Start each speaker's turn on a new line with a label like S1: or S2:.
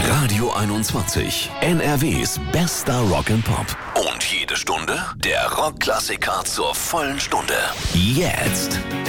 S1: Radio 21. NRWs bester Rock and Pop. Und jede Stunde der Rockklassiker zur vollen Stunde. Jetzt